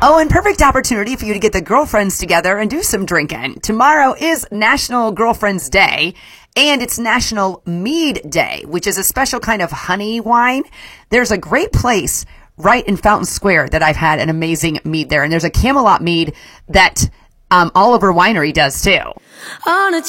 Oh, and perfect opportunity for you to get the girlfriends together and do some drinking. Tomorrow is National Girlfriends Day, and it's National Mead Day, which is a special kind of honey wine. There's a great place right in Fountain Square that I've had an amazing mead there, and there's a Camelot mead that Oliver Winery does too. On a